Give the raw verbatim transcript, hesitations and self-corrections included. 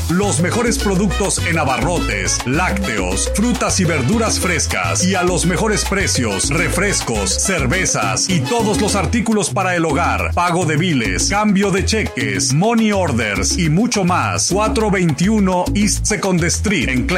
Los mejores productos en abarrotes, lácteos, frutas y verduras frescas y a los mejores precios, refrescos, cervezas y todos los artículos para el hogar, pago de biles, cambio de cheques, money orders y mucho más. cuatrocientos veintiuno East Second Street en Clay.